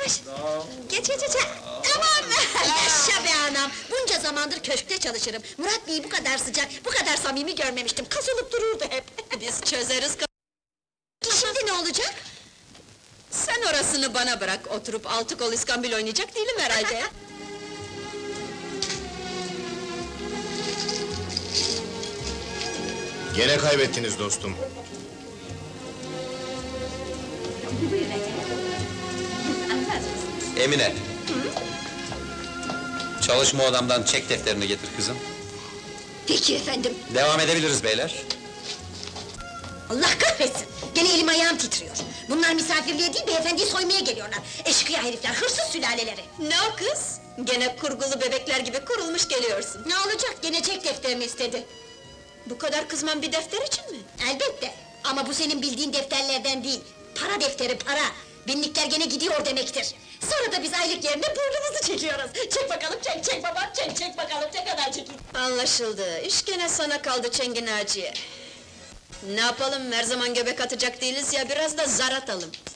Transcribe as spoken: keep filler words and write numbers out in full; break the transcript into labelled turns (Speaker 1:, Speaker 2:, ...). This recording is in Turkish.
Speaker 1: yavaş! Geç, geç, geç! Aman! Yaşa be anam! Bunca zamandır köşkte çalışırım. Murat Bey'i bu kadar sıcak, bu kadar samimi görmemiştim. Kasılıp dururdu hep.
Speaker 2: Biz çözeriz.
Speaker 1: Şimdi ne olacak?
Speaker 2: Sen orasını bana bırak, oturup altı kol iskambil oynayacak değilim herhalde.
Speaker 3: Gene kaybettiniz dostum.
Speaker 4: Emine! Çalışma odamdan çek defterini getir kızım.
Speaker 1: Peki efendim.
Speaker 4: Devam edebiliriz beyler.
Speaker 1: Allah kahretsin! Gene elim ayağım titriyor. Bunlar misafirliğe değil, beyefendiyi soymaya geliyorlar. Eşkıya herifler, hırsız sülaleleri!
Speaker 2: Ne o kız? Gene kurgulu bebekler gibi kurulmuş geliyorsun.
Speaker 1: Ne olacak, gene çek defterimi istedi.
Speaker 2: Bu kadar kızman bir defter için mi?
Speaker 1: Elbette! Ama bu senin bildiğin defterlerden değil. Para defteri, para! Binlikler gene gidiyor demektir. Sonra da biz aylık yerine burnumuzu çekiyoruz. Çek bakalım, çek, çek babam, çek, çek bakalım, ne kadar çekeyim?
Speaker 2: Anlaşıldı, iş gene sana kaldı Çengin Naciye. Ne yapalım, her zaman göbek atacak değiliz ya, biraz da zar atalım.